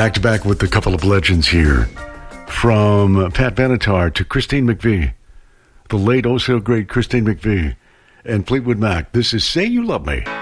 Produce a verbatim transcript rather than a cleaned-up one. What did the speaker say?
Back to back with a couple of legends here. From Pat Benatar to Christine McVie. The late, oh so great Christine McVie. And Fleetwood Mac. This is Say You Love Me.